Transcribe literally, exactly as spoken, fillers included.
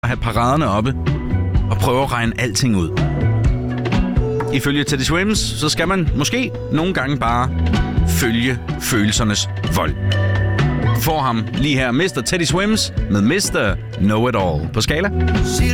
at have paraderne oppe og prøve at regne alting ud. Ifølge Teddy Swims, så skal man måske nogle gange bare følge følelsernes vold. For ham lige her, mister Teddy Swims med mister Know It All på skala.